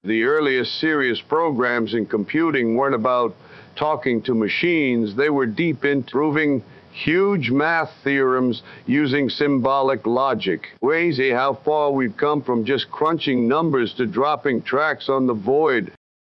The earliest serious programs in computing weren't about talking to machines. They were deep in proving huge math theorems using symbolic logic. Crazy how far we've come from just crunching numbers to dropping tracks on the void.